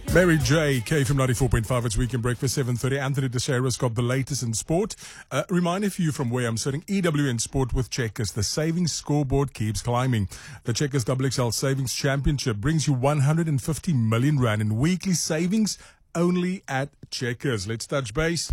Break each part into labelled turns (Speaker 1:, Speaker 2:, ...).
Speaker 1: Mary J. K from 94.5. It's Weekend Breakfast, 7:30. Anthony Teixeira's got the latest in sport. Reminder for you from where I'm sitting. EWN Sport with Checkers. The savings scoreboard keeps climbing. The Checkers XXL Savings Championship brings you 150 million rand in weekly savings only at Checkers. Let's touch base.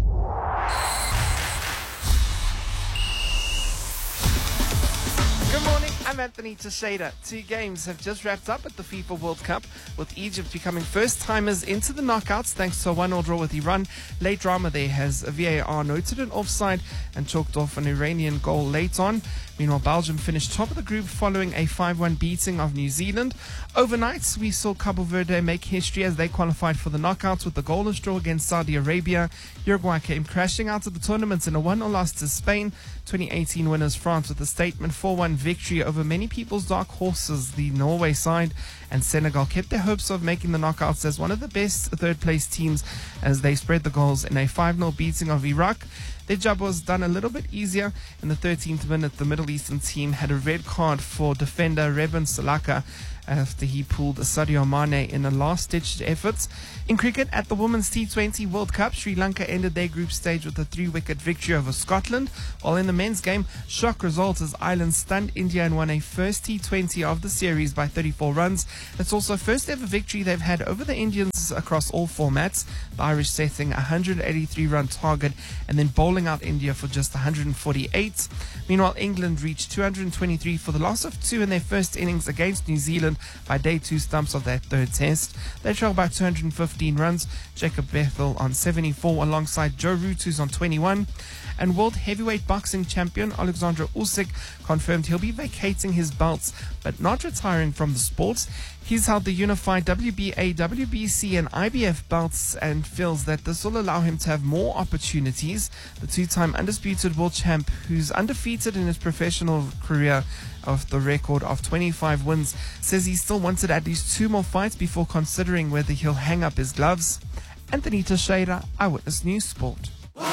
Speaker 2: Good morning, I'm Anthony Teixeira. 2 games have just wrapped up at the FIFA World Cup, with Egypt becoming first-timers into the knockouts thanks to a 1-0 draw with Iran. Late drama there has VAR noted an offside and chalked off an Iranian goal late on. Meanwhile, Belgium finished top of the group following a 5-1 beating of New Zealand. Overnight, we saw Cabo Verde make history as they qualified for the knockouts with the goalless draw against Saudi Arabia. Uruguay came crashing out of the tournament in a 1-0 loss to Spain. 2018 winners France with a statement 4-1 victory over many people's dark horses, the Norway side. And Senegal kept their hopes of making the knockouts as one of the best third-place teams as they spread the goals in a 5-0 beating of Iraq. Their job was done a little bit easier. In the 13th minute, the Middle Eastern team had a red card for defender Reben Salaka after he pulled Sadio Mane in a last-ditch effort. In cricket, at the Women's T20 World Cup, Sri Lanka ended their group stage with a 3-wicket victory over Scotland, while in the men's game, shock results as Ireland stunned India and won a first T20 of the series by 34 runs. It's also first ever victory they've had over the Indians across all formats, the Irish setting a 183-run target and then bowling out India for just 148. Meanwhile, England reached 223 for the loss of 2 in their first innings against New Zealand by day 2 stumps of their third test. They trailed by 215 runs. Jacob Bethel on 74 alongside Joe Root, who's on 21. And world heavyweight boxing champion Alexander Usyk confirmed he'll be vacating his belts but not retiring from the sport. He's held the unified WBA, WBC and IBF belts and feels that this will allow him to have more opportunities. The 2-time undisputed world champ, who's undefeated in his professional career of the record of 25 wins, says he still wanted at least 2 more fights before considering whether he'll hang up his gloves. Anthony Teixeira, Eyewitness News Sport.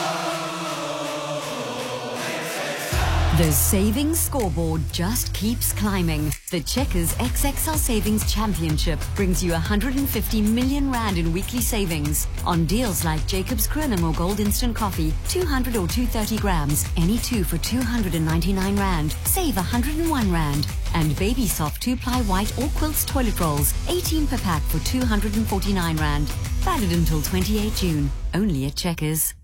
Speaker 3: The savings scoreboard just keeps climbing. The Checkers XXL Savings Championship brings you 150 million rand in weekly savings on deals like Jacob's Kruinem or Gold Instant Coffee, 200 or 230 grams, any 2 for 299 rand, save 101 rand. And Baby Soft 2-ply white or quilts toilet rolls, 18 per pack for 249 rand. Valid until 28 June, only at Checkers.